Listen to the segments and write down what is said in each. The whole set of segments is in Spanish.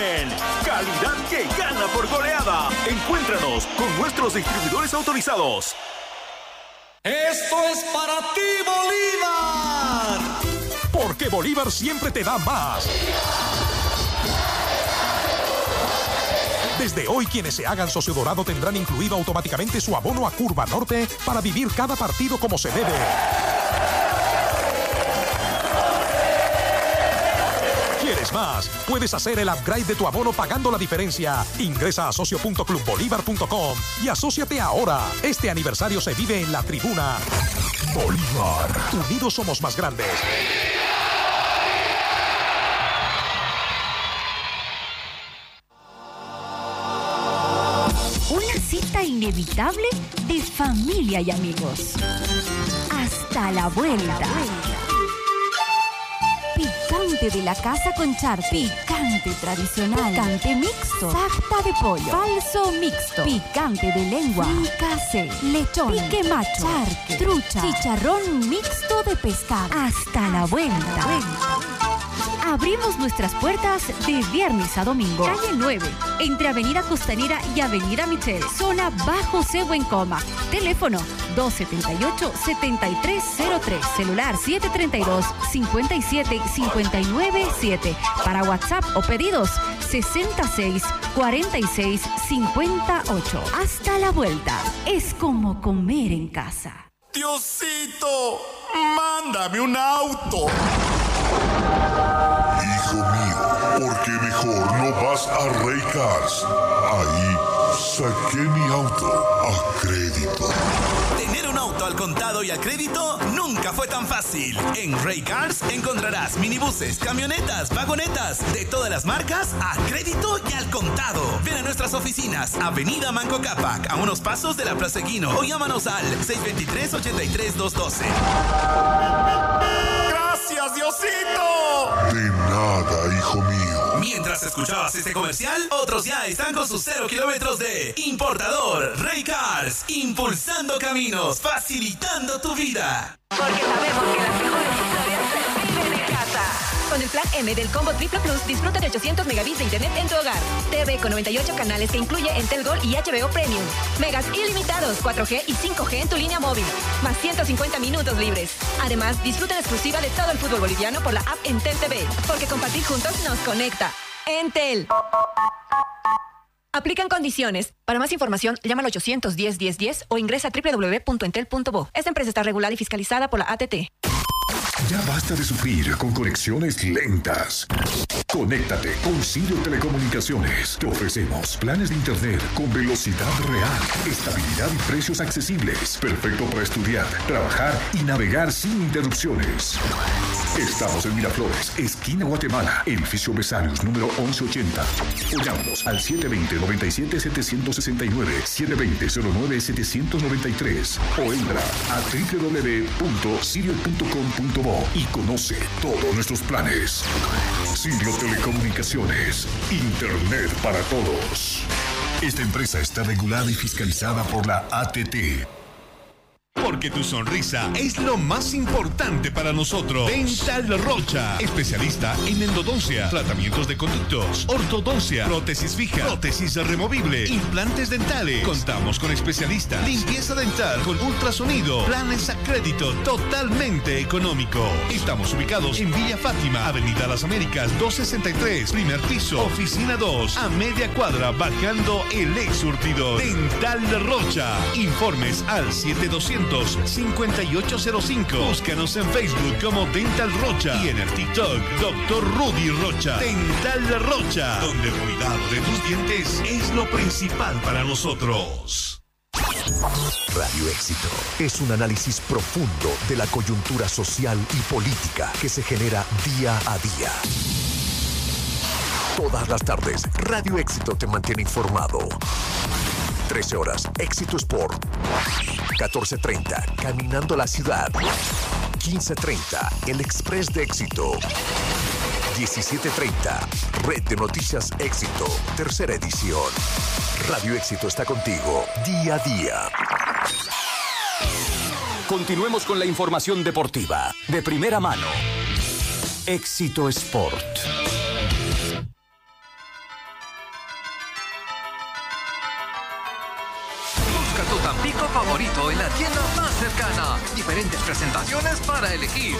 Carmen. Calidad que gana por goleada. Encuéntranos con nuestros distribuidores autorizados. Esto es para ti, Bolívar. Porque Bolívar siempre te da más. Desde hoy, quienes se hagan socio dorado tendrán incluido automáticamente su abono a Curva Norte para vivir cada partido como se debe. ¿Quieres más? Puedes hacer el upgrade de tu abono pagando la diferencia. Ingresa a socio.clubbolivar.com y asóciate ahora. Este aniversario se vive en la tribuna. Bolívar. Unidos somos más grandes. Una cita inevitable de familia y amigos. Hasta la vuelta. Picante de la casa con charque. Picante tradicional. Picante mixto. Sarta de pollo. Falso mixto. Picante de lengua. Fricasé. Lechón. Pique macho. Charque. Trucha. Chicharrón mixto de pescado. Hasta la vuelta. Abrimos nuestras puertas de viernes a domingo. Calle 9, entre Avenida Costanera y Avenida Michel. Zona Bajo Cebo en Coma. Teléfono 278-7303. Celular 732-57597. Para WhatsApp o pedidos 664658. Hasta la vuelta. Es como comer en casa. Diosito, mándame un auto. Hijo mío, ¿por qué mejor no vas a Rey Cars? Ahí saqué mi auto a crédito. Tener un auto al contado y al crédito nunca fue tan fácil. En Rey Cars encontrarás minibuses, camionetas, vagonetas de todas las marcas a crédito y al contado. Ven a nuestras oficinas, Avenida Manco Cápac, a unos pasos de la Plaza Equino, o llámanos al 623-83212. ¡Gracias, Diosito! De nada, hijo mío. Mientras escuchabas este comercial, otros ya están con sus 0 kilómetros de importador. Rey Cars, impulsando caminos, facilitando tu vida. Porque sabemos que las mejores historias se viven en casa. Con el plan M del Combo Triple Plus, disfruta de 800 megabits de internet en tu hogar. TV con 98 canales que incluye Entel Gold y HBO Premium. Megas ilimitados, 4G y 5G en tu línea móvil. Más 150 minutos libres. Además, disfruta en exclusiva de todo el fútbol boliviano por la app Entel TV. Porque compartir juntos nos conecta. Entel. Aplican condiciones. Para más información, llama al 810-1010 o ingresa a www.entel.bo. Esta empresa está regulada y fiscalizada por la ATT. Ya basta de sufrir con conexiones lentas. Conéctate con Sirio Telecomunicaciones. Te ofrecemos planes de internet con velocidad real, estabilidad y precios accesibles. Perfecto para estudiar, trabajar y navegar sin interrupciones. Estamos en Miraflores, esquina Guatemala, edificio Besarios, número 1180. O llámanos al 720-97-769, 720-09-793 o entra a www.sirio.com.bo y conoce todos nuestros planes. Sirio Telecomunicaciones, internet para todos. Esta empresa está regulada y fiscalizada por la ATT. Porque tu sonrisa es lo más importante para nosotros. Dental Rocha, especialista en endodoncia, tratamientos de conductos, ortodoncia, prótesis fija, prótesis removible, implantes dentales. Contamos con especialistas, limpieza dental con ultrasonido, planes a crédito totalmente económico. Estamos ubicados en Villa Fátima, Avenida Las Américas 263, primer piso, oficina 2, a media cuadra, bajando el ex surtidor. Dental Rocha. Informes al 7805. Búscanos en Facebook como Dental Rocha y en el TikTok Dr. Rudy Rocha. Dental Rocha, donde el cuidado de tus dientes es lo principal para nosotros. Radio Éxito es un análisis profundo de la coyuntura social y política que se genera día a día. Todas las tardes, Radio Éxito te mantiene informado. 13 horas, Éxito Sport. 14:30, Caminando la Ciudad. 15:30, El Express de Éxito. 17:30, Red de Noticias Éxito, tercera edición. Radio Éxito está contigo, día a día. Continuemos con la información deportiva, de primera mano. Éxito Sport. Tampico favorito en la tienda más cercana. Diferentes presentaciones para elegir.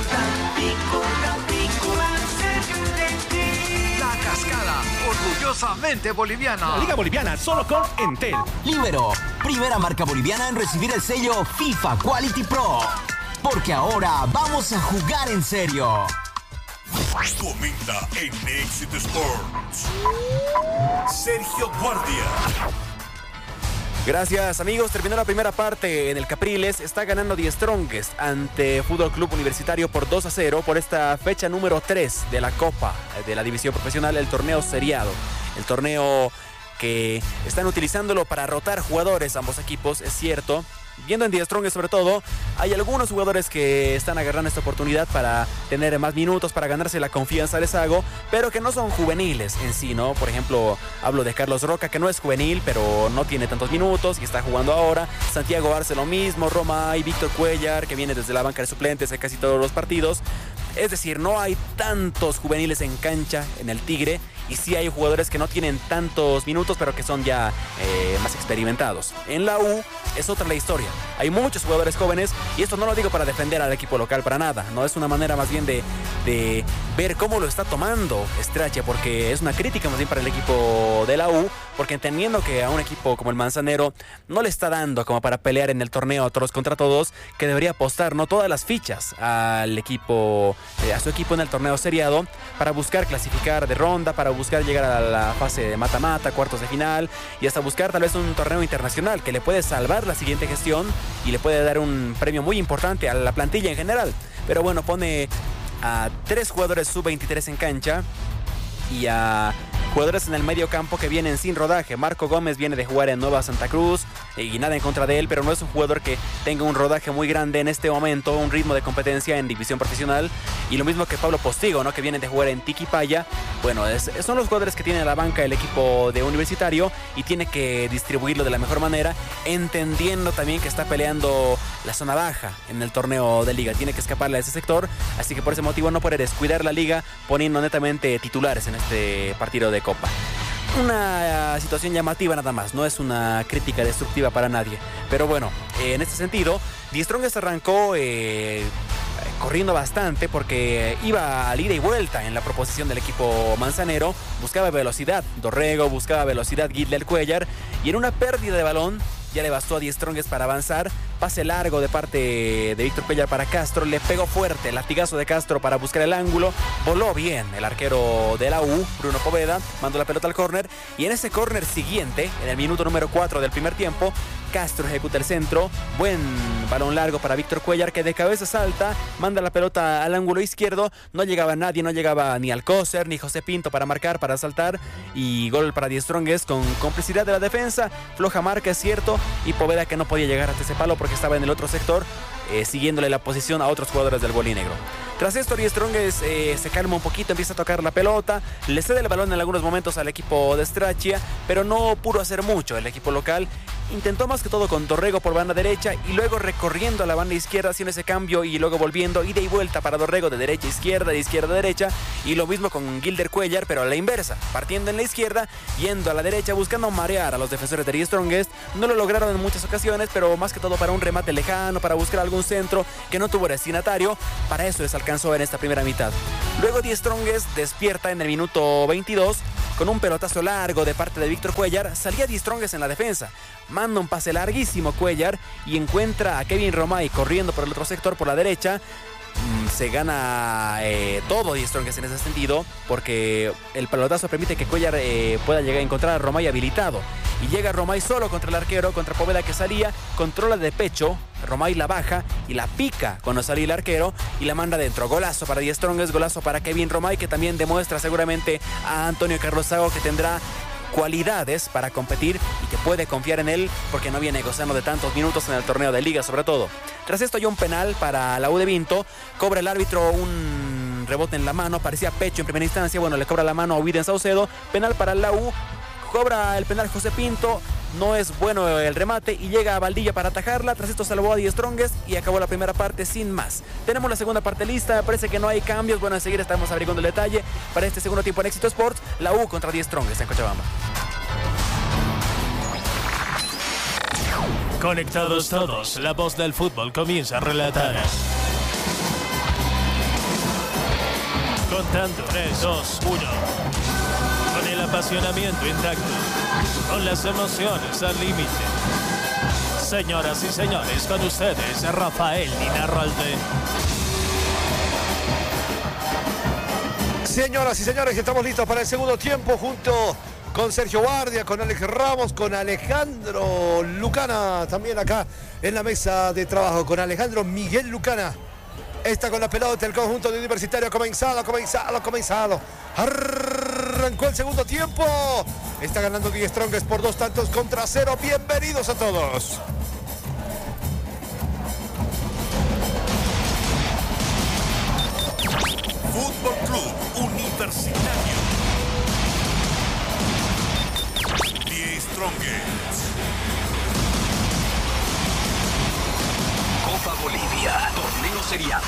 Tampico, más cerca de ti. La Cascada, orgullosamente boliviana. La Liga Boliviana solo con Entel. Libero, primera marca boliviana en recibir el sello FIFA Quality Pro. Porque ahora vamos a jugar en serio. Comenta en Éxito Sports. Sergio Guardia. Gracias, amigos. Terminó la primera parte en el Capriles. Está ganando The Strongest ante Fútbol Club Universitario por 2-0 por esta fecha número 3 de la Copa de la División Profesional, el torneo seriado. El torneo que están utilizándolo para rotar jugadores ambos equipos, es cierto. Viendo en The Strongest sobre todo, hay algunos jugadores que están agarrando esta oportunidad para tener más minutos, para ganarse la confianza de Sago, pero que no son juveniles en sí, ¿no? Por ejemplo, hablo de Carlos Roca, que no es juvenil, pero no tiene tantos minutos y está jugando ahora. Santiago Arce lo mismo, Roma y Víctor Cuellar, que viene desde la banca de suplentes en casi todos los partidos. Es decir, no hay tantos juveniles en cancha en el Tigre, y sí hay jugadores que no tienen tantos minutos, pero que son ya más experimentados. En la U es otra la historia. Hay muchos jugadores jóvenes, y esto no lo digo para defender al equipo local para nada, no, es una manera más bien de ver cómo lo está tomando Strachia, porque es una crítica más bien para el equipo de la U, porque entendiendo que a un equipo como el Manzanero no le está dando como para pelear en el torneo todos contra todos, que debería apostar no todas las fichas al equipo, a su equipo en el torneo seriado, para buscar clasificar de ronda, para buscar llegar a la fase de mata-mata, cuartos de final, y hasta buscar tal vez un torneo internacional que le puede salvar la siguiente gestión y le puede dar un premio muy importante a la plantilla en general. Pero bueno, pone a 3 jugadores sub-23 en cancha y a jugadores en el medio campo que vienen sin rodaje. Marco Gómez viene de jugar en Nueva Santa Cruz y nada en contra de él, pero no es un jugador que tenga un rodaje muy grande en este momento, un ritmo de competencia en división profesional. Y lo mismo que Pablo Postigo, ¿no? Que viene de jugar en Tiquipaya. Bueno, son los jugadores que tiene a la banca el equipo de Universitario y tiene que distribuirlo de la mejor manera, entendiendo también que está peleando la zona baja en el torneo de liga. Tiene que escaparle a ese sector, así que por ese motivo no puede descuidar la liga poniendo netamente titulares en este partido de Copa. Una situación llamativa nada más, no es una crítica destructiva para nadie. Pero bueno, en este sentido, The Strongest arrancó corriendo bastante porque iba al ida y vuelta en la proposición del equipo manzanero. Buscaba velocidad Dorrego, buscaba velocidad Guillermo Cuellar, y en una pérdida de balón ya le bastó a The Strongest para avanzar. Pase largo de parte de Víctor Cuellar para Castro, le pegó fuerte el latigazo de Castro para buscar el ángulo, voló bien el arquero de la U, Bruno Poveda, mandó la pelota al córner, y en ese córner siguiente, en el minuto número 4 del primer tiempo, Castro ejecuta el centro, buen balón largo para Víctor Cuellar, que de cabeza salta, manda la pelota al ángulo izquierdo, no llegaba nadie, no llegaba ni Alcócer ni José Pinto para marcar, para saltar, y gol para The Strongest con complicidad de la defensa, floja marca es cierto, y Poveda que no podía llegar hasta ese palo porque estaba en el otro sector, siguiéndole la posición a otros jugadores del bolinegro. Tras esto, The Strongest se calma un poquito, empieza a tocar la pelota, le cede el balón en algunos momentos al equipo de Strachia, pero no pudo hacer mucho el equipo local. Intentó más que todo con Dorrego por banda derecha y luego recorriendo a la banda izquierda, haciendo ese cambio y luego volviendo, ida y vuelta para Dorrego de derecha a izquierda, de izquierda a derecha, y lo mismo con Guilder Cuellar, pero a la inversa, partiendo en la izquierda, yendo a la derecha, buscando marear a los defensores de The Strongest. No lo lograron en muchas ocasiones, pero más que todo para un remate lejano, para buscar algún centro que no tuvo destinatario. Para eso les alcanzó en esta primera mitad. Luego The Strongest despierta en el minuto 22 con un pelotazo largo de parte de Víctor Cuellar. Salía The Strongest en la defensa, manda un pase larguísimo Cuellar y encuentra a Kevin Romay corriendo por el otro sector, por la derecha. Se gana todo The Strongest en ese sentido, porque el pelotazo permite que Cuellar pueda llegar a encontrar a Romay habilitado, y llega Romay solo contra el arquero, contra Poveda que salía, controla de pecho, Romay la baja y la pica cuando salía el arquero y la manda adentro. Golazo para The Strongest, golazo para Kevin Romay, que también demuestra seguramente a Antonio Carlos Sago que tendrá cualidades para competir y que puede confiar en él, porque no viene gozando de tantos minutos en el torneo de liga sobre todo. Tras esto hay un penal para la U de Vinto, cobra el árbitro un rebote en la mano, parecía pecho en primera instancia, bueno, le cobra la mano a Widen Saucedo, penal para la U, cobra el penal José Pinto, no es bueno el remate y llega a Valdilla para atajarla. Tras esto salvó a The Strongest y acabó la primera parte sin más. Tenemos la segunda parte lista, parece que no hay cambios. Bueno, enseguida estamos averiguando el detalle para este segundo tiempo en Éxito Sports. La U contra The Strongest en Cochabamba. Conectados todos, la voz del fútbol comienza a relatar. Contando 3, 2, 1. Con el apasionamiento intacto. Con las emociones al límite. Señoras y señores, con ustedes, Rafael Linarralde. Señoras y señores, estamos listos para el segundo tiempo junto con Sergio Guardia, con Alex Ramos, con Alejandro Lucana, también acá en la mesa de trabajo, con Alejandro Miguel Lucana. Está con la pelota el conjunto de Universitario. Ha comenzado. Arrancó el segundo tiempo. Está ganando Die Strongest por 2-0. Bienvenidos a todos. Fútbol Club Universitario. Die Strongest. Copa Bolivia, torneo seriado.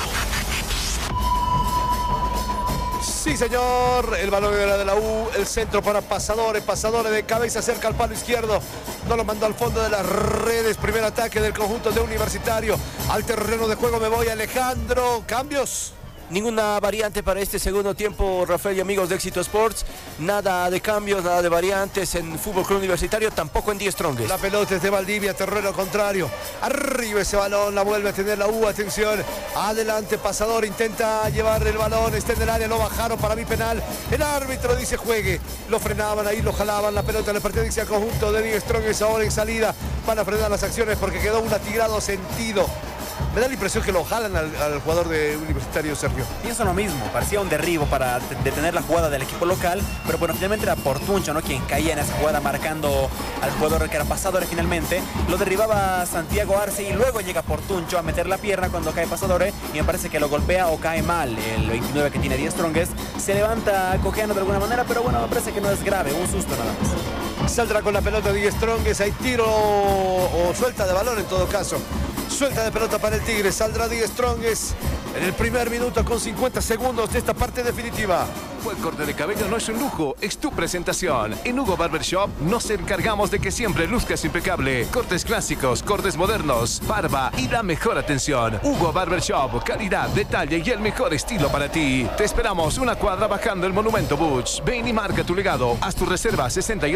Sí, señor. El balón era de la U. El centro para Pasadores. Pasadores de cabeza cerca al palo izquierdo. No lo mandó al fondo de las redes. Primer ataque del conjunto de Universitario. Al terreno de juego me voy, Alejandro. ¿Cambios? Ninguna variante para este segundo tiempo, Rafael y amigos de Éxito Sports. Nada de cambios, nada de variantes en Fútbol Club Universitario, tampoco en Die Strongest. La pelota es de Valdivia, terreno contrario. Arriba ese balón, la vuelve a tener la U. Atención, adelante Pasador, intenta llevar el balón, está en el área, lo bajaron, para mí penal. El árbitro dice juegue. Lo frenaban ahí, lo jalaban, la pelota le pertenece al conjunto de Die Strongest. Ahora en salida van a frenar las acciones porque quedó un atigrado sentido. Me da la impresión que lo jalan al jugador de Universitario, Sergio. Pienso lo mismo, parecía un derribo para detener la jugada del equipo local, pero bueno, finalmente era Portuncho, ¿no?, quien caía en esa jugada marcando al jugador que era Pasadores finalmente. Lo derribaba Santiago Arce y luego llega Portuncho a meter la pierna cuando cae Pasadores y me parece que lo golpea o cae mal. El 29 que tiene Die Strongest se levanta cojeando de alguna manera, pero bueno, me parece que no es grave, un susto nada más. Saldrá con la pelota Die Strongest, hay tiro o suelta de balón en todo caso. Suelta de pelota para el Tigre, saldrá Die Strongest en el primer minuto con 50 segundos de esta parte definitiva. El corte de cabello no es un lujo, es tu presentación. En Hugo Barbershop nos encargamos de que siempre luzcas impecable. Cortes clásicos, cortes modernos, barba y la mejor atención. Hugo Barbershop, calidad, detalle y el mejor estilo para ti. Te esperamos una cuadra bajando el Monumento Butch. Ven y marca tu legado. Haz tu reserva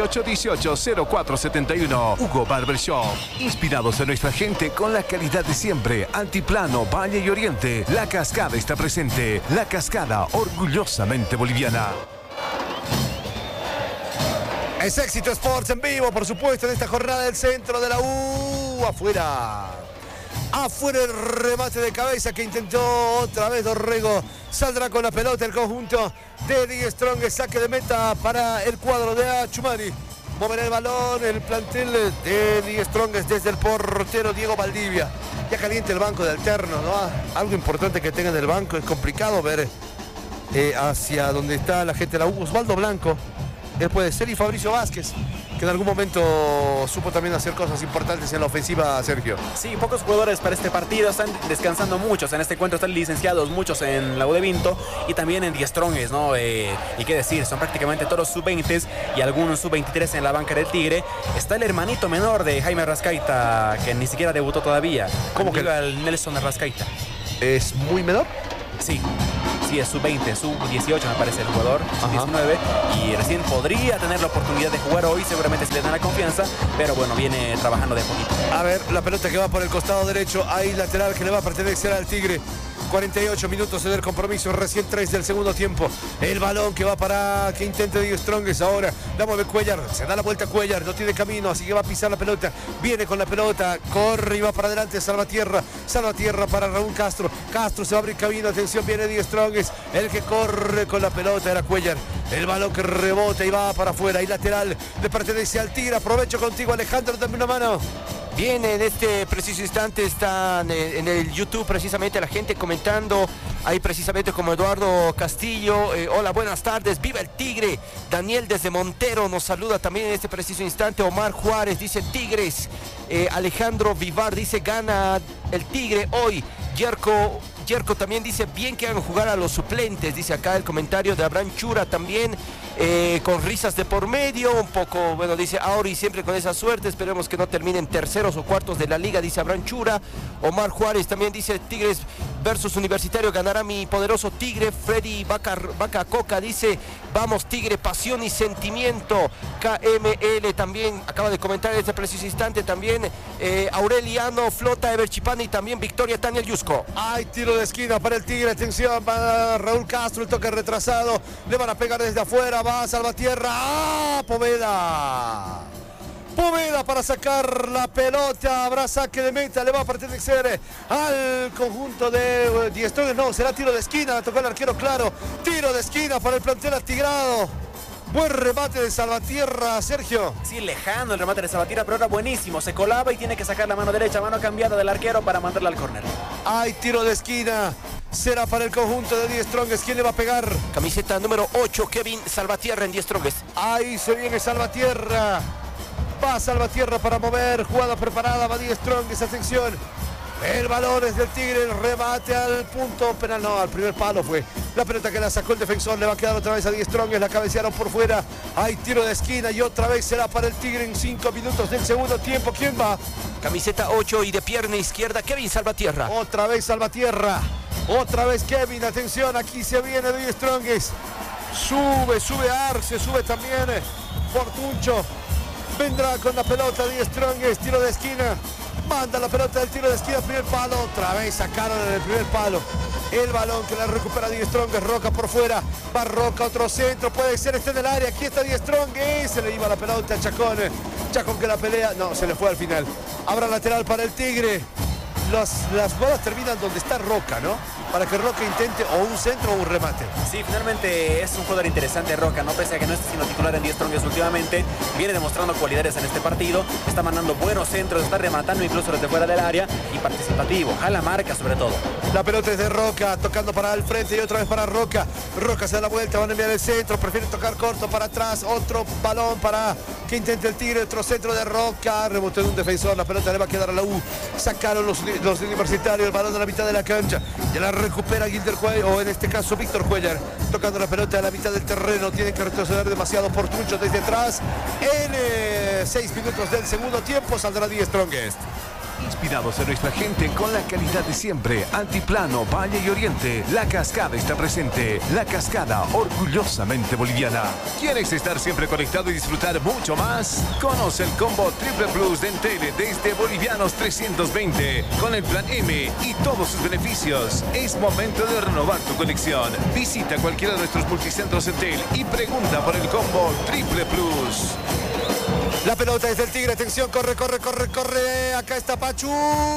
6818-0471. Hugo Barbershop. Inspirados en nuestra gente con la calidad de siempre. Altiplano, Valle y Oriente. La Cascada está presente. La Cascada, orgullosamente boliviana. Es Éxito Sports en vivo, por supuesto, en esta jornada del centro de la U. Afuera el remate de cabeza que intentó otra vez Dorrego. Saldrá con la pelota el conjunto de Die Strongest. Saque de meta para el cuadro de Achumani. Moverá el balón el plantel de Die Strongest desde el portero Diego Valdivia. Ya caliente el banco de alterno, ¿no? Algo importante que tenga en el banco. Es complicado ver hacia donde está la gente de la U. Osvaldo Blanco, él puede ser, y Fabricio Vázquez, que en algún momento supo también hacer cosas importantes en la ofensiva, Sergio. Sí, pocos jugadores para este partido, están descansando muchos en este encuentro, están licenciados muchos en la U de Vinto y también en Die Strongest, ¿no? Y qué decir, son prácticamente todos sub-20 y algunos sub-23 en la banca del Tigre. Está el hermanito menor de Jaime Rascaita, que ni siquiera debutó todavía. ¿Cómo que? El Nelson Rascaita. ¿Es muy menor? Sí, es sub-20, sub-18 me parece el jugador, 19, y recién podría tener la oportunidad de jugar hoy, seguramente se le da la confianza, pero bueno, viene trabajando de poquito. A ver, la pelota que va por el costado derecho, ahí lateral que le va a pertenecer al Tigre. 48 minutos del compromiso, recién 3 del segundo tiempo. El balón que va para que intente Die Strongest ahora. La mueve Cuellar, se da la vuelta a Cuellar, no tiene camino, así que va a pisar la pelota. Viene con la pelota, corre y va para adelante Salvatierra. Salvatierra para Raúl Castro. Castro se va a abrir camino, atención, viene Die Strongest. El que corre con la pelota era Cuellar. El balón que rebota y va para afuera. Y lateral le pertenece al Tigre. Aprovecho contigo, Alejandro, dame una mano. Bien, en este preciso instante están en el YouTube precisamente la gente comentando, ahí precisamente como Eduardo Castillo, hola, buenas tardes, viva el Tigre. Daniel desde Montero nos saluda también en este preciso instante. Omar Juárez dice Tigres. Alejandro Vivar dice gana el Tigre hoy. Yerko también dice bien que hagan jugar a los suplentes, dice acá el comentario de Abraham Chura también. con risas de por medio, un poco, bueno, dice Auri siempre con esa suerte, esperemos que no terminen terceros o cuartos de la liga, dice Abraham Chura. Omar Juárez también dice Tigres versus Universitario, ganará mi poderoso Tigre. Freddy Vaca Coca dice vamos Tigre, pasión y sentimiento. KML también acaba de comentar en este preciso instante, también Aureliano Flota, Ever Chipani y también Victoria Tania Yusco. Hay tiro de esquina para el Tigre, atención para Raúl Castro, el toque retrasado, le van a pegar desde afuera, va a Salvatierra. ¡Ah! Poveda para sacar la pelota, habrá saque de meta, le va a pertenecer al conjunto de Die Strongest. No, será tiro de esquina, tocó el arquero claro, tiro de esquina para el plantel atigrado. Buen remate de Salvatierra, Sergio. Sí, lejano el remate de Salvatierra, pero era buenísimo. Se colaba y tiene que sacar la mano derecha, mano cambiada del arquero para mandarla al córner. Hay tiro de esquina. Será para el conjunto de Die Strongest. ¿Quién le va a pegar? Camiseta número 8, Kevin Salvatierra en Die Strongest. Ahí se viene Salvatierra. Va Salvatierra para mover. Jugada preparada, va Die Strongest. Atención. El balón es del Tigre, el remate al punto penal, no, al primer palo fue. La pelota que la sacó el defensor, le va a quedar otra vez a Die Strongest, la cabecearon por fuera. Hay tiro de esquina y otra vez será para el Tigre en 5 minutos del segundo tiempo. ¿Quién va? Camiseta 8 y de pierna izquierda, Kevin Salvatierra. Otra vez Salvatierra, otra vez Kevin, atención, aquí se viene Die Strongest. Sube Arce, sube también Fortuncho. Vendrá con la pelota Die Strongest, tiro de esquina. Manda la pelota del tiro de esquina, primer palo, otra vez sacaron en el primer palo. El balón que la recupera Die Strongest, Roca por fuera, va Roca, otro centro, puede ser, está en el área, aquí está Die Strongest, se le iba la pelota a Chacón que la pelea, no, se le fue al final. Habrá lateral para el Tigre. Las bolas terminan donde está Roca, ¿no? Para que Roca intente o un centro o un remate. Sí, finalmente es un jugador interesante Roca, no pese a que no esté siendo titular en Die Strongest últimamente, viene demostrando cualidades en este partido, está mandando buenos centros, está rematando incluso desde fuera del área y participativo, jala marca sobre todo. La pelota es de Roca, tocando para el frente y otra vez para Roca. Roca se da la vuelta, van a enviar el centro, prefiere tocar corto para atrás, otro balón para que intente el Tigre, otro centro de Roca, rebotó de un defensor, la pelota le va a quedar a la U. Sacaron los Universitarios el balón de la mitad de la cancha, ya la recupera Gilder Cuellar, o en este caso Víctor Cuellar, tocando la pelota a la mitad del terreno, tiene que retroceder demasiado por Trucho desde atrás. En 6 minutos del segundo tiempo saldrá Die Strongest. Inspirados en nuestra gente con la calidad de siempre. Altiplano, Valle y Oriente. La Cascada está presente. La Cascada, orgullosamente boliviana. ¿Quieres estar siempre conectado y disfrutar mucho más? Conoce el combo Triple Plus de Entel desde Bolivianos 320 con el plan M y todos sus beneficios. Es momento de renovar tu conexión. Visita cualquiera de nuestros multicentros Entel y pregunta por el combo Triple Plus. La pelota es del Tigre, atención, corre. Acá está Pachu.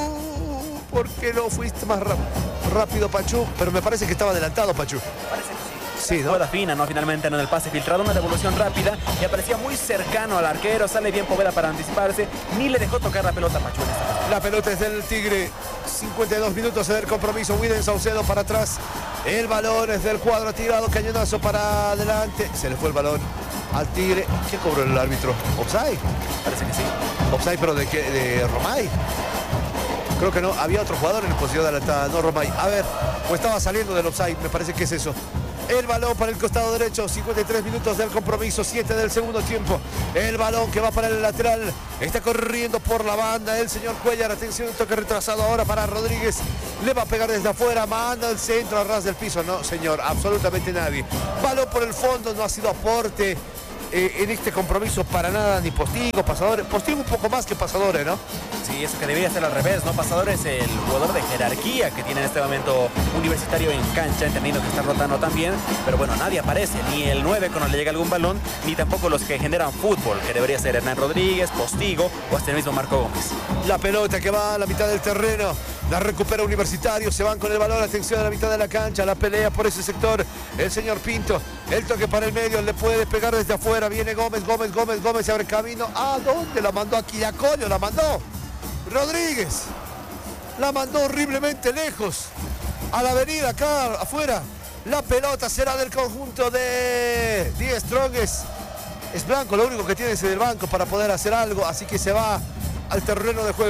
¿Por qué no fuiste más rápido, Pachu? Pero me parece que estaba adelantado, Pachu. Parece que sí. Sí, ¿no? Jugada fina, ¿no? Finalmente no en el pase filtrado, una devolución rápida y aparecía muy cercano al arquero, sale bien Poveda para anticiparse, ni le dejó tocar la pelota a Pachu. La pelota es del Tigre, 52 minutos del compromiso, William Saucedo para atrás, el balón es del cuadro tirado, cañonazo para adelante, se le fue el balón al Tigre. ¿Qué cobró el árbitro? ¿Offside? Parece que sí. ¿Offside pero de qué? ¿De Romay? Creo que no, había otro jugador en posición de adelantada, no Romay. A ver, o estaba saliendo del offside, me parece que es eso. El balón para el costado derecho, 53 minutos del compromiso, 7 del segundo tiempo. El balón que va para el lateral, está corriendo por la banda el señor Cuellar. Atención, un toque retrasado ahora para Rodríguez. Le va a pegar desde afuera, manda el centro a ras del piso. No, señor, absolutamente nadie. Balón por el fondo, no ha sido aporte en este compromiso para nada, ni Postigo, Pasadores. Postigo un poco más que Pasadores, ¿no? Sí, eso que debería ser al revés, ¿no? Pasadores es el jugador de jerarquía que tiene en este momento Universitario en cancha, entendiendo que está rotando también, pero bueno, nadie aparece, ni el 9 cuando le llega algún balón, ni tampoco los que generan fútbol, que debería ser Hernán Rodríguez, Postigo o hasta el mismo Marco Gómez. La pelota que va a la mitad del terreno, la recupera Universitario, se van con el balón, atención a la mitad de la cancha, la pelea por ese sector, el señor Pinto, el toque para el medio, le puede pegar desde afuera, viene Gómez, se abre camino. ¿A dónde la mandó? Aquí Quillacollo la mandó. Rodríguez la mandó horriblemente lejos a la avenida acá afuera. La pelota será del conjunto de Die Strongest. Es Blanco, lo único que tiene es el banco para poder hacer algo, así que se va al terreno de juego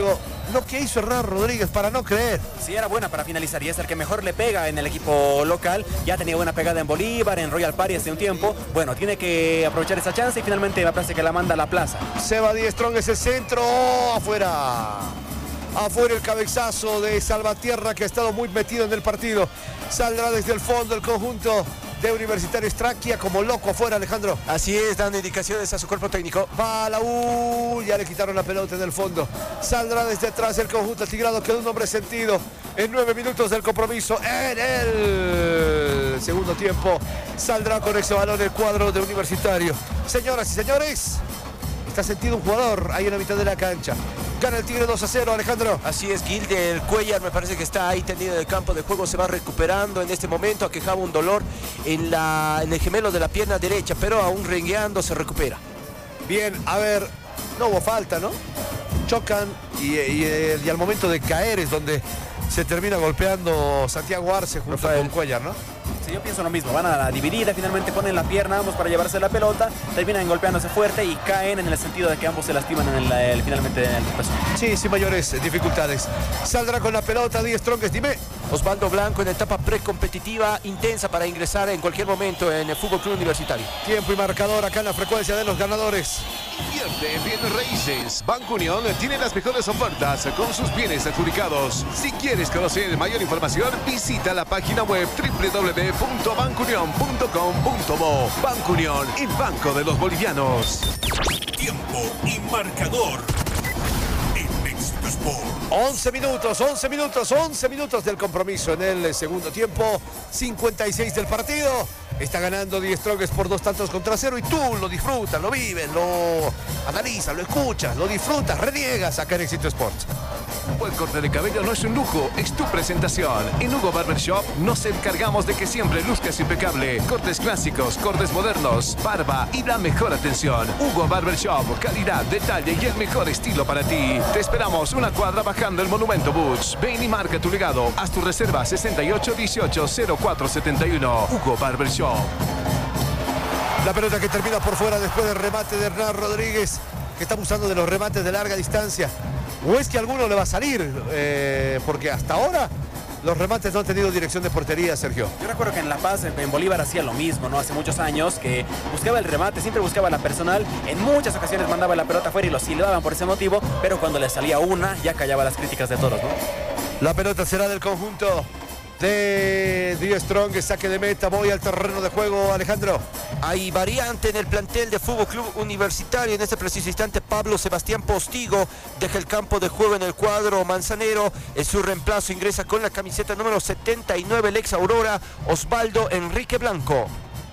lo que hizo Hernán Rodríguez para no creer. Sí, era buena para finalizar y es el que mejor le pega en el equipo local. Ya tenía buena pegada en Bolívar, en Royal Party hace un tiempo. Bueno, tiene que aprovechar esa chance y finalmente me parece que la manda a la plaza. Seba Die Strongest, el centro, afuera. Afuera el cabezazo de Salvatierra, que ha estado muy metido en el partido. Saldrá desde el fondo el conjunto de Universitario Estraquia, como loco afuera, Alejandro. Así es, dando indicaciones a su cuerpo técnico. Va a la ya le quitaron la pelota en el fondo. Saldrá desde atrás el conjunto atigrado, quedó un hombre sentido en 9 minutos del compromiso. En el segundo tiempo saldrá con ese balón el cuadro de Universitario. Señoras y señores, está sentido un jugador ahí en la mitad de la cancha. Gana el Tigre 2-0, Alejandro. Así es, Gilder Cuellar me parece que está ahí tendido en el campo de juego, se va recuperando en este momento, aquejaba un dolor en el gemelo de la pierna derecha, pero aún rengueando se recupera. Bien, a ver, no hubo falta, ¿no? Chocan y al momento de caer es donde se termina golpeando Santiago Arce junto con Cuellar, ¿no? Sí, yo pienso lo mismo, van a la dividida, finalmente ponen la pierna ambos para llevarse la pelota, terminan golpeándose fuerte y caen en el sentido de que ambos se lastiman finalmente en el peso. Sí, sin mayores dificultades. Saldrá con la pelota Die Strongest, dime. Osvaldo Blanco en etapa precompetitiva intensa para ingresar en cualquier momento en el Fútbol Club Universitario. Tiempo y marcador acá en la frecuencia de los ganadores. Invierte en bienes raíces. Banco Unión tiene las mejores ofertas con sus bienes adjudicados. Si quieres conocer mayor información, visita la página web www.bancounion.com.bo. Banco Unión, el banco de los bolivianos. Tiempo y marcador en Éxito Sport. 11 minutos del compromiso en el segundo tiempo. 56 del partido. Está ganando Die Strongest por 2-0 y tú lo disfrutas, lo vives, lo analizas, lo escuchas, lo disfrutas, reniegas acá en Éxito Sports. Un buen corte de cabello no es un lujo, es tu presentación. En Hugo Barber Shop nos encargamos de que siempre luzcas impecable. Cortes clásicos, cortes modernos, barba y la mejor atención. Hugo Barber Shop, calidad, detalle y el mejor estilo para ti. Te esperamos una cuadra bajando el Monumento Butch. Ven y marca tu legado. Haz tu reserva 6818-0471. Hugo Barber Shop. La pelota que termina por fuera después del remate de Hernán Rodríguez, que está abusando de los remates de larga distancia. ¿O es que alguno le va a salir? Porque hasta ahora los remates no han tenido dirección de portería, Sergio. Yo recuerdo que en La Paz, en Bolívar, hacía lo mismo, ¿no? Hace muchos años que buscaba el remate, siempre buscaba la personal. En muchas ocasiones mandaba la pelota afuera y lo silbaban por ese motivo, pero cuando le salía una, ya callaba las críticas de todos, ¿no? La pelota será del conjunto de Die Strongest, saque de meta, voy al terreno de juego, Alejandro. Hay variante en el plantel de Fútbol Club Universitario. En este preciso instante, Pablo Sebastián Postigo deja el campo de juego en el cuadro manzanero. En su reemplazo ingresa con la camiseta número 79, el ex Aurora, Osvaldo Enrique Blanco.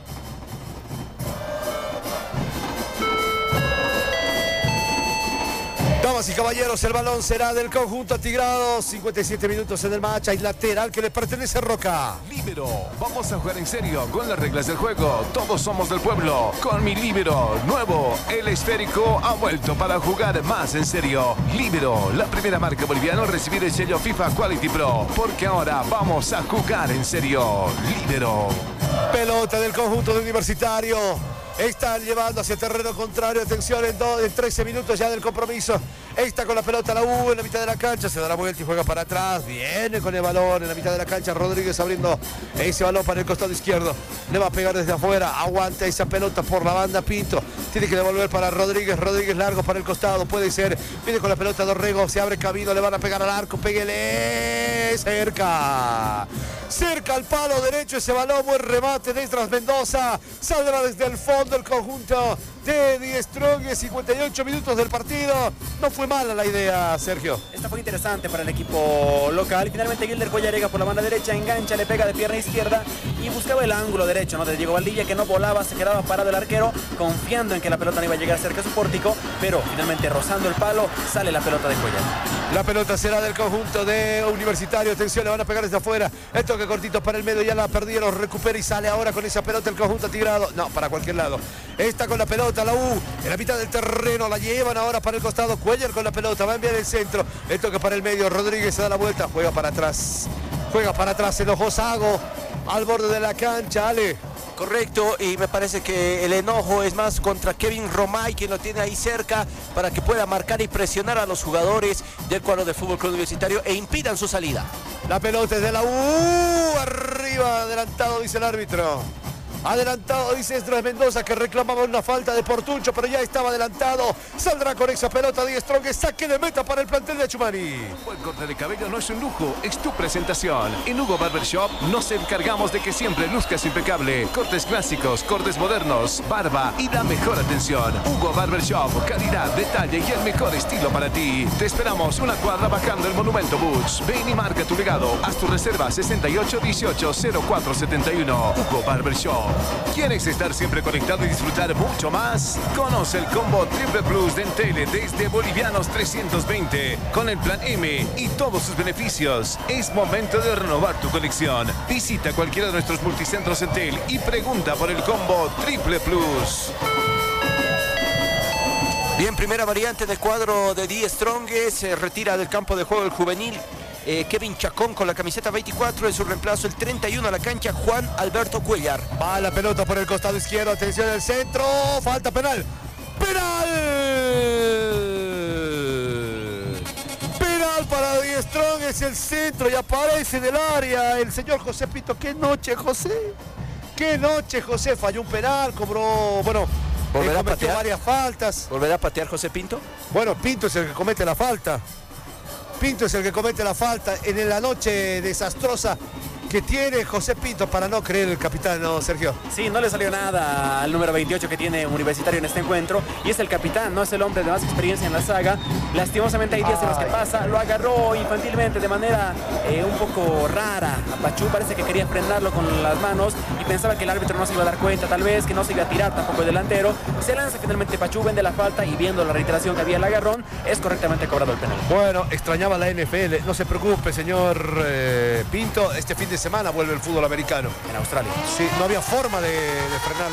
Damas y caballeros, el balón será del conjunto atigrado. 57 minutos en el match. Hay lateral que le pertenece a Roca. Líbero, vamos a jugar en serio con las reglas del juego. Todos somos del pueblo. Con mi líbero nuevo, el esférico ha vuelto para jugar más en serio. Líbero, la primera marca boliviana en recibir el sello FIFA Quality Pro. Porque ahora vamos a jugar en serio. Líbero. Pelota del conjunto de Universitario. Están llevando hacia terreno contrario. Atención, en 13 minutos ya del compromiso. Está con la pelota la U en la mitad de la cancha. Se da la vuelta y juega para atrás. Viene con el balón en la mitad de la cancha. Rodríguez abriendo ese balón para el costado izquierdo. Le va a pegar desde afuera. Aguanta esa pelota por la banda Pinto. Tiene que devolver para Rodríguez. Rodríguez largo para el costado. Puede ser. Viene con la pelota Dorrego. Se abre camino. Le van a pegar al arco. Péguele. Cerca. Cerca al palo derecho ese balón. Buen remate de Esdras Mendoza. Saldrá desde el fondo el conjunto de Die Strongest. 58 minutos del partido. No fue mala la idea, Sergio. Esta fue interesante para el equipo local. Y finalmente Gilder Cuellar llega por la banda derecha, engancha, le pega de pierna izquierda y buscaba el ángulo derecho, ¿no? De Diego Valdivia, que no volaba, se quedaba parado el arquero, confiando en que la pelota no iba a llegar cerca de su pórtico, pero finalmente rozando el palo, sale la pelota de Cuellar. La pelota será del conjunto de Universitario. Atención, le van a pegar desde afuera. El toque cortito para el medio, ya la perdieron, recupera y sale ahora con esa pelota el conjunto atigrado. No, para cualquier lado. Está con la pelota la U en la mitad del terreno, la llevan ahora para el costado. Cuellar con la pelota, va a enviar el centro. El toque para el medio, Rodríguez se da la vuelta, juega para atrás. Juega para atrás, el ojo Sago al borde de la cancha, Ale. Correcto, y me parece que el enojo es más contra Kevin Romay, quien lo tiene ahí cerca para que pueda marcar y presionar a los jugadores del cuadro del Fútbol Club Universitario e impidan su salida. La pelota es de la U, arriba, adelantado, dice el árbitro. Adelantado, dice Esdras Mendoza, que reclamaba una falta de Portucho, pero ya estaba adelantado. Saldrá con esa pelota Die Strongest, saque de meta para el plantel de Achumani. Buen corte de cabello no es un lujo, es tu presentación. En Hugo Barbershop nos encargamos de que siempre luzcas impecable. Cortes clásicos, cortes modernos, barba y la mejor atención. Hugo Barbershop, calidad, detalle y el mejor estilo para ti. Te esperamos una cuadra bajando el Monumento Butch. Ven y marca tu legado. Haz tu reserva 6818-0471. Hugo Barbershop. ¿Quieres estar siempre conectado y disfrutar mucho más? Conoce el combo Triple Plus de Entel desde Bolivianos 320 con el plan M y todos sus beneficios. Es momento de renovar tu colección. Visita cualquiera de nuestros multicentros Entel y pregunta por el combo Triple Plus. Bien, primera variante del cuadro de Die Strongest. Se retira del campo de juego el juvenil Kevin Chacón con la camiseta 24. En su reemplazo el 31 a la cancha, Juan Alberto Cuellar. Va la pelota por el costado izquierdo. Atención al centro. Falta penal. ¡Penal! Penal para Die Strongest. El centro y aparece en el área el señor José Pinto. ¡Qué noche, José! ¡Qué noche, José! Falló un penal, cobró... Bueno... ¿Volverá a patear varias faltas? ¿Volverá a patear José Pinto? Bueno, Pinto es el que comete la falta. Pinto es el que comete la falta en la noche desastrosa que tiene José Pinto para no creer el capitán, ¿no, Sergio? Sí, no le salió nada al número 28 que tiene Universitario en este encuentro, y es el capitán, no es el hombre de más experiencia en la saga. Lastimosamente hay días en los que pasa, lo agarró infantilmente de manera un poco rara a Pachú, parece que quería frenarlo con las manos y pensaba que el árbitro no se iba a dar cuenta, tal vez que no se iba a tirar tampoco el delantero. Se lanza finalmente Pachú, vende la falta y viendo la reiteración que había el agarrón, es correctamente cobrado el penal. Bueno, extrañaba la NFL, no se preocupe, señor Pinto, este fin de semana vuelve el fútbol americano. En Australia. Sí, no había forma de frenarlo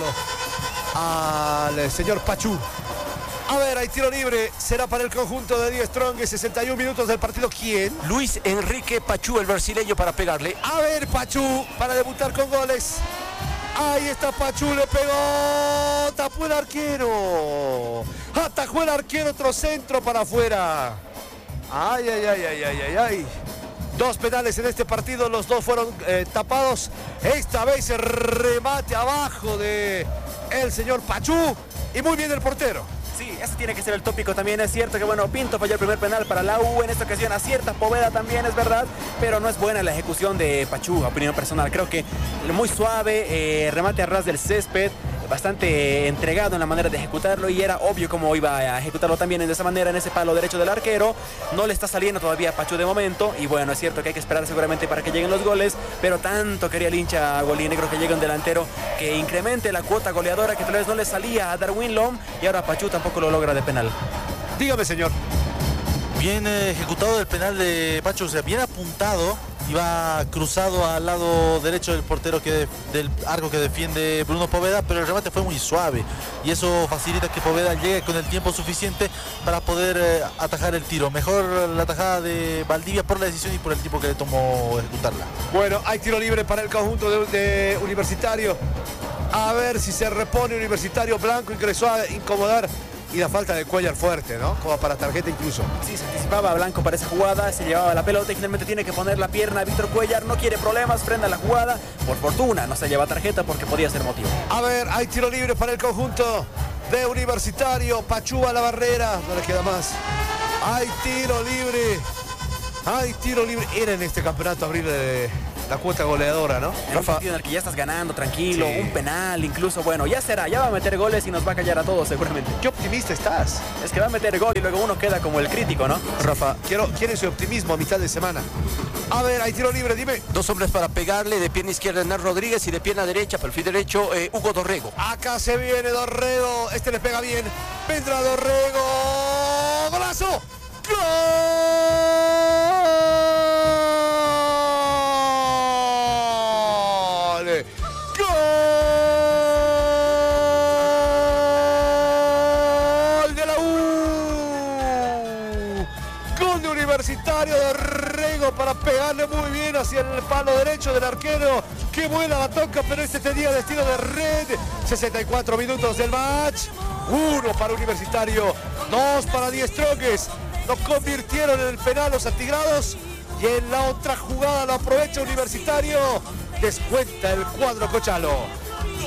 al señor Pachú. A ver, hay tiro libre, será para el conjunto de Die Strongest, 61 minutos del partido. ¿Quién? Luis Enrique Pachú, el brasileño, para pegarle. A ver, Pachú, para debutar con goles. Ahí está Pachú, le pegó, tapó el arquero. Atajó el arquero, otro centro para afuera. Ay, ay, ay, ay, ay, ay, ay. Dos penales en este partido, los dos fueron tapados. Esta vez el remate abajo de el señor Pachú. Y muy bien el portero. Sí, ese tiene que ser el tópico también. Es cierto que, bueno, Pinto falló el primer penal para la U. En esta ocasión acierta Poveda también, es verdad. Pero no es buena la ejecución de Pachú, opinión personal. Creo que muy suave, remate a ras del césped. Bastante entregado en la manera de ejecutarlo y era obvio cómo iba a ejecutarlo también de esa manera en ese palo derecho del arquero. No le está saliendo todavía a Pachú de momento y bueno, es cierto que hay que esperar seguramente para que lleguen los goles, pero tanto quería el hincha golinegro que llegue un delantero que incremente la cuota goleadora que tal vez no le salía a Darwin Lom y ahora Pachú tampoco lo logra de penal. Dígame, señor. Bien ejecutado el penal de Pachú, o sea, bien apuntado. Iba cruzado al lado derecho del portero del arco que defiende Bruno Poveda, pero el remate fue muy suave y eso facilita que Poveda llegue con el tiempo suficiente para poder atajar el tiro. Mejor la atajada de Valdivia por la decisión y por el tiempo que le tomó ejecutarla. Bueno, hay tiro libre para el conjunto de Universitario. A ver si se repone Universitario. Blanco ingresó a incomodar. Y la falta de Cuellar fuerte, ¿no? Como para tarjeta incluso. Sí, se anticipaba Blanco para esa jugada, se llevaba la pelota y finalmente tiene que poner la pierna a Víctor Cuellar. No quiere problemas, frena la jugada. Por fortuna no se lleva tarjeta porque podía ser motivo. A ver, hay tiro libre para el conjunto de Universitario. Pachú a la barrera, no le queda más. Hay tiro libre. Hay tiro libre. Era en este campeonato abrir la cuota goleadora, ¿no? En un partido en el que ya estás ganando, tranquilo, sí. Un penal, incluso, bueno, ya será, ya va a meter goles y nos va a callar a todos seguramente. ¿Qué optimista estás? Es que va a meter gol y luego uno queda como el crítico, ¿no? Rafa, quiero ese optimismo a mitad de semana. A ver, hay tiro libre, dime. Dos hombres para pegarle, de pierna izquierda Hernán Rodríguez y de pierna derecha, perfil derecho, Hugo Dorrego. Acá se viene Dorrego, este le pega bien. Vendrá Dorrego. ¡Golazo! ¡Gol! Universitario. Dorrego para pegarle muy bien hacia el palo derecho del arquero qué buena la toca, pero este tenía destino de red. 64 minutos del match. 1 para Universitario, 2 para Die Strongest. No convirtieron en el penal los atigrados. Y en la otra jugada lo aprovecha Universitario. Descuenta el cuadro Cochalo.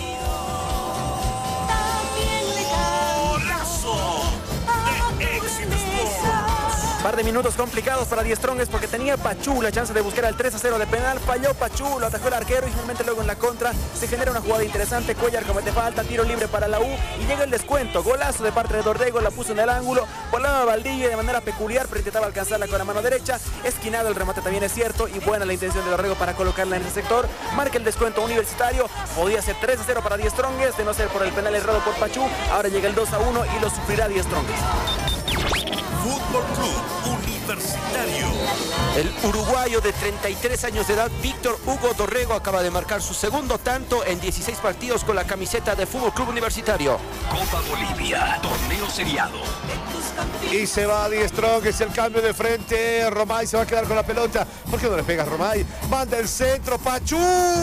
Par de minutos complicados para Die Strongest porque tenía Pachú la chance de buscar el 3-0 de penal. Falló Pachú, lo atajó el arquero y finalmente luego en la contra se genera una jugada interesante. Cuellar comete falta, tiro libre para la U y llega el descuento. Golazo de parte de Dorrego, la puso en el ángulo. Volaba Valdivia de manera peculiar, pero intentaba alcanzarla con la mano derecha. Esquinado el remate también es cierto y buena la intención de Dorrego para colocarla en el sector. Marca el descuento Universitario. Podía ser 3-0 para Die Strongest de no ser por el penal errado por Pachú. Ahora llega el 2-1 y lo sufrirá Die Strongest. Fútbol Club Universitario. El uruguayo de 33 años de edad, Víctor Hugo Dorrego, acaba de marcar su segundo tanto en 16 partidos con la camiseta de Fútbol Club Universitario. Copa Bolivia, torneo seriado. Y se va Die Strongest, el cambio de frente. Romay se va a quedar con la pelota. ¿Por qué no le pegas, Romay? Manda el centro, Pachú.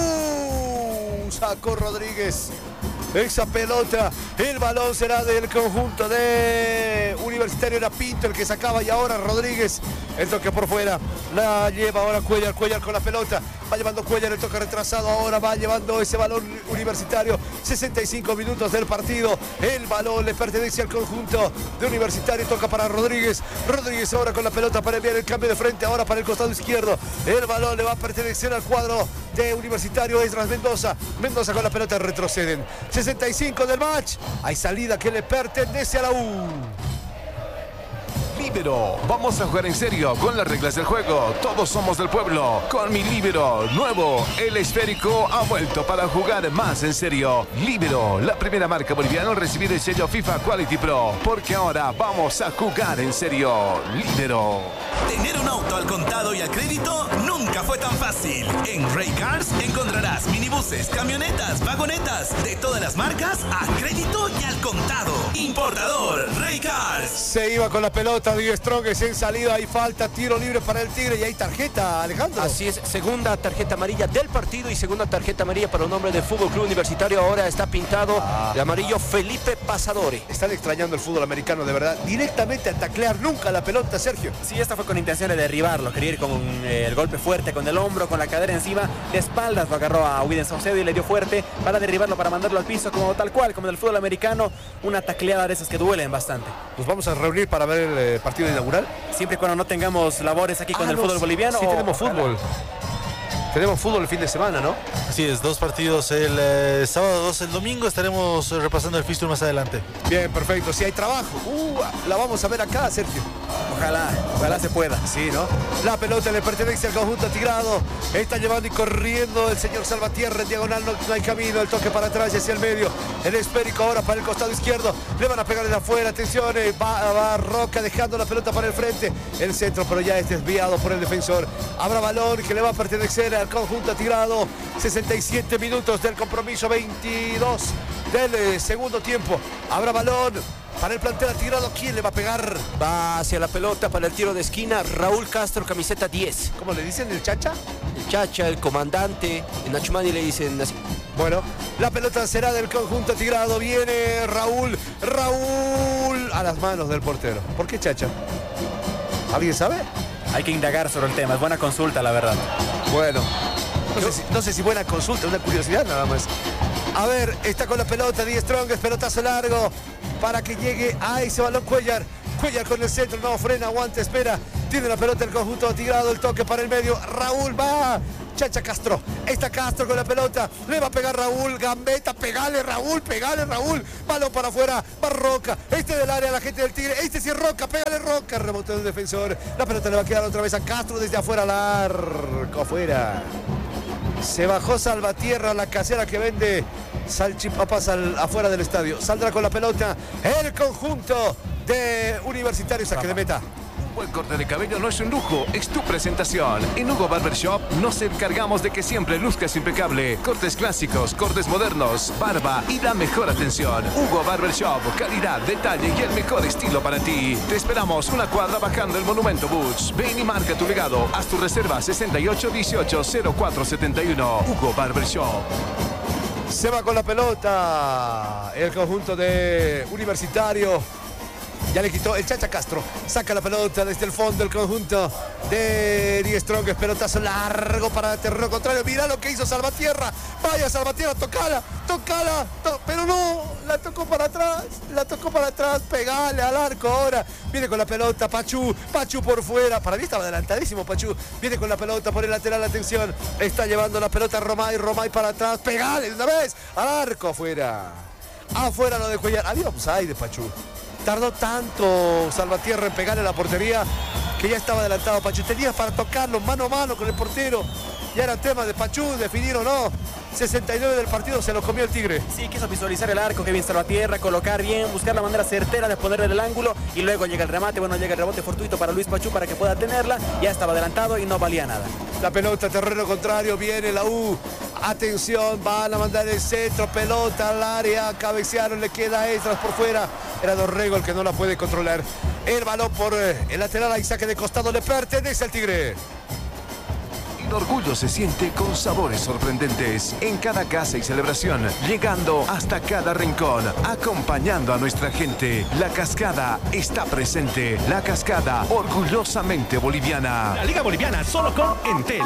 Sacó Rodríguez esa pelota. El balón será del conjunto de Universitario. Era Pinto el que sacaba y ahora Rodríguez. El toque por fuera. La lleva ahora Cuellar. Cuellar con la pelota. Va llevando Cuellar, el toque retrasado. Ahora va llevando ese balón Universitario. 65 minutos del partido. El balón le pertenece al conjunto de Universitario. Toca para Rodríguez. Rodríguez ahora con la pelota para enviar el cambio de frente. Ahora para el costado izquierdo. El balón le va a pertenecer al cuadro de Universitario. Esdras Mendoza. Mendoza con la pelota, retroceden. 65 del match. Hay salida que le pertenece a la U. Líbero, vamos a jugar en serio con las reglas del juego. Todos somos del pueblo. Con mi Líbero nuevo, el esférico ha vuelto para jugar más en serio. Líbero, la primera marca boliviana en recibir el sello FIFA Quality Pro. Porque ahora vamos a jugar en serio. Líbero. Tener un auto al contado y al crédito nunca fue tan fácil. En Ray Cars encontrarás minibuses, camionetas, vagonetas de todas las marcas a crédito y al contado. Importador Ray Cars. Se iba con la pelota Die Strongest en salida. Hay falta, tiro libre para el Tigre y hay tarjeta, Alejandro. Así es, segunda tarjeta amarilla del partido y segunda tarjeta amarilla para un hombre de Fútbol Club Universitario. Ahora está pintado de amarillo Felipe Pasadore. Están extrañando el fútbol americano, de verdad. Directamente a taclear nunca la pelota, Sergio. Sí, esta fue con intención de derribarlo. Quería ir con el golpe fuerte, con el hombro, con la cadera encima. De espaldas lo agarró a Widen Saucedo y le dio fuerte para derribarlo, para mandarlo al piso, como tal cual, como en el fútbol americano. Una tacleada de esas que duelen bastante. Nos vamos a reunir para ver el partido inaugural. Siempre y cuando no tengamos labores aquí con el fútbol boliviano. Sí, tenemos fútbol. Tenemos fútbol el fin de semana, ¿no? Así es, 2 partidos el sábado, 2 el domingo. Estaremos repasando el fixture más adelante. Bien, perfecto. Si hay trabajo, la vamos a ver acá, Sergio. Ojalá se pueda. Sí, ¿no? La pelota le pertenece al conjunto tigrado. Está llevando y corriendo el señor Salvatierra en diagonal. No hay camino. El toque para atrás y hacia el medio. El esférico ahora para el costado izquierdo. Le van a pegar desde afuera. Atención. Va Roca dejando la pelota para el frente. El centro, pero ya es desviado por el defensor. Habrá balón que le va a pertenecer al conjunto tigrado. 67 minutos del compromiso. 22 del segundo tiempo. Habrá balón para el plantel atigrado. ¿Quién le va a pegar? Va hacia la pelota para el tiro de esquina. Raúl Castro, camiseta 10. ¿Cómo le dicen? ¿El Chacha? El Chacha, el comandante. En Nachumani le dicen así. Bueno, la pelota será del conjunto tigrado. Viene Raúl a las manos del portero. ¿Por qué Chacha? ¿Alguien sabe? Hay que indagar sobre el tema. Es buena consulta, la verdad. Bueno, no sé si buena consulta, una curiosidad nada más. A ver, está con la pelota Die Strongest, pelotazo largo para que llegue a ese balón Cuellar. Cuellar con el centro, no frena, aguanta, espera. Tiene la pelota el conjunto tigrado, el toque para el medio. Raúl va. Chacha Castro. Está Castro con la pelota. Le va a pegar Raúl. Gambeta. Pegale Raúl. Balón para afuera. Va Roca. Este del área, la gente del Tigre. Este sí es Roca. Pégale Roca. Rebotó el defensor. La pelota le va a quedar otra vez a Castro desde afuera. Al arco afuera. Se bajó Salvatierra, la casera que vende salchipapas afuera del estadio. Saldrá con la pelota el conjunto de Universitario. Saque de meta. buen corte de cabello no es un lujo, es tu presentación. En Hugo Barbershop nos encargamos de que siempre luzcas impecable. Cortes clásicos, cortes modernos, barba y la mejor atención. Hugo Barbershop, calidad, detalle y el mejor estilo para ti. Te esperamos una cuadra bajando el Monumento Butch. Ven y marca tu legado. Haz tu reserva 6818-0471. Hugo Barbershop. Se va con la pelota el conjunto de Universitario. Ya le quitó el Chacha Castro. Saca la pelota desde el fondo el conjunto de Die Strongest. Pelotazo largo para el terreno contrario. Mira lo que hizo Salvatierra. Vaya Salvatierra, tocala. Pero no, la tocó para atrás. Pegale al arco ahora. Viene con la pelota Pachu por fuera. Para mí estaba adelantadísimo Pachu. Viene con la pelota por el lateral, atención. Está llevando la pelota Romay para atrás. Pegale de una vez al arco, afuera lo de Cuellar. Había offside de Pachu. Tardó tanto Salvatierra en pegarle a la portería que ya estaba adelantado Pachu. Tenía para tocarlo mano a mano con el portero. Ya era tema de Pachu, definir o no. 69 del partido, se lo comió el Tigre. Sí, quiso visualizar el arco, Kevin Salvatierra, colocar bien, buscar la manera certera de ponerle el ángulo y luego llega el remate. Bueno, llega el rebote fortuito para Luis Pachu para que pueda tenerla. Ya estaba adelantado y no valía nada. La pelota, terreno contrario, viene la U. Atención, van a mandar el centro, pelota al área, cabecearon, le queda extras por fuera. Era Dorrego el que no la puede controlar. El balón por el lateral, ahí saque de costado, le pertenece al Tigre. El orgullo se siente con sabores sorprendentes en cada casa y celebración, llegando hasta cada rincón, acompañando a nuestra gente. La Cascada está presente. La Cascada, orgullosamente boliviana. La Liga Boliviana solo con Entel.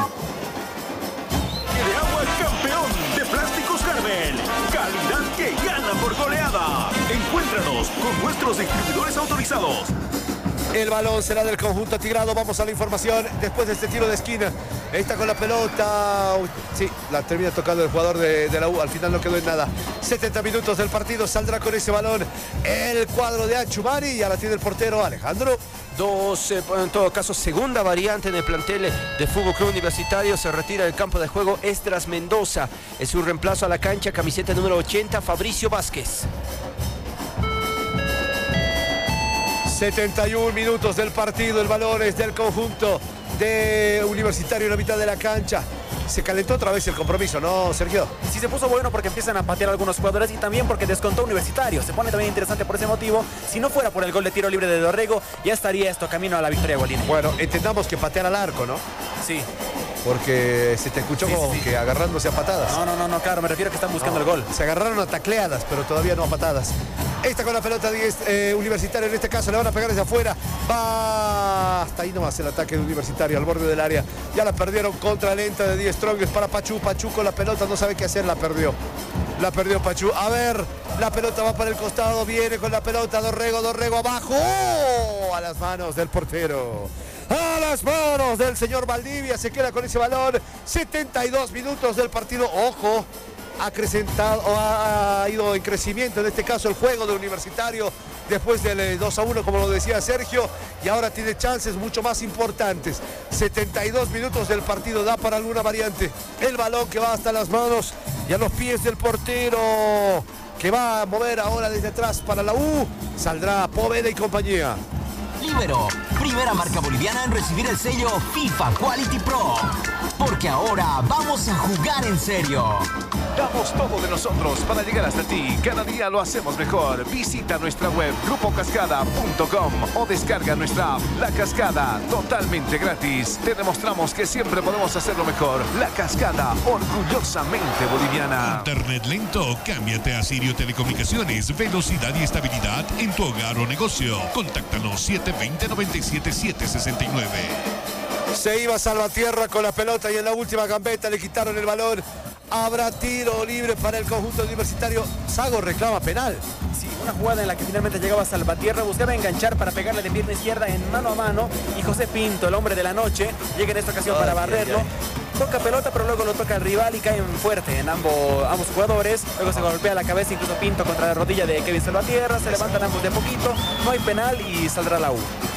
De agua campeón de Plásticos Carvel. Calidad que gana por goleada. Encuéntranos con nuestros distribuidores autorizados. El balón será del conjunto tigrado. Vamos a la información después de este tiro de esquina. Está con la pelota. Sí, la termina tocando el jugador de la U. Al final no quedó en nada. 70 minutos del partido. Saldrá con ese balón el cuadro de Achumani. Y ahora tiene el portero Alejandro. En todo caso, segunda variante en el plantel de Fútbol Club Universitario. Se retira del campo de juego Esdras Mendoza. Es su reemplazo a la cancha, camiseta número 80, Fabricio Vázquez. 71 minutos del partido. El balón es del conjunto de Universitario en la mitad de la cancha. Se calentó otra vez el compromiso, ¿no, Sergio? Sí, se puso bueno porque empiezan a patear algunos jugadores y también porque descontó Universitario. Se pone también interesante por ese motivo. Si no fuera por el gol de tiro libre de Dorrego, ya estaría esto camino a la victoria gualina. Bueno, entendamos que patear al arco, ¿no? Sí. Porque se te escuchó como que agarrándose a patadas. No, claro, me refiero a que están buscando el gol. Se agarraron a tacleadas, pero todavía no a patadas. Está con la pelota Universitario, en este caso le van a pegar desde afuera. Va hasta ahí nomás el ataque de Universitario al borde del área. Ya la perdieron contra lenta de Die Strongest para Pachu. Pachu con la pelota no sabe qué hacer, la perdió Pachu. A ver, la pelota va para el costado, viene con la pelota Dorrego abajo. ¡Oh! A las manos del portero. A las manos del señor Valdivia, se queda con ese balón. 72 minutos del partido. Ojo, ha ido en crecimiento en este caso el juego de Universitario después del 2-1, como lo decía Sergio, y ahora tiene chances mucho más importantes. 72 minutos del partido, da para alguna variante. El balón que va hasta las manos y a los pies del portero, que va a mover ahora desde atrás para la U. Saldrá Poveda y compañía. Libero, primera marca boliviana en recibir el sello FIFA Quality Pro. Porque ahora vamos a jugar en serio. Damos todo de nosotros para llegar hasta ti. Cada día lo hacemos mejor. Visita nuestra web grupocascada.com o descarga nuestra app La Cascada totalmente gratis. Te demostramos que siempre podemos hacerlo mejor. La Cascada, orgullosamente boliviana. Internet lento, cámbiate a Sirio Telecomunicaciones. Velocidad y estabilidad en tu hogar o negocio. Contáctanos 720-97769. Se iba Salvatierra con la pelota y en la última gambeta le quitaron el balón. Habrá tiro libre para el conjunto universitario. Sago reclama penal. Sí, una jugada en la que finalmente llegaba Salvatierra, buscaba enganchar para pegarle de pierna izquierda en mano a mano, y José Pinto, el hombre de la noche, llega en esta ocasión para barrerlo. Toca pelota, pero luego lo toca el rival y caen fuerte en ambos jugadores. Luego se golpea la cabeza incluso Pinto contra la rodilla de Kevin Salvatierra. Se levantan ambos de a poquito. No hay penal y saldrá la U.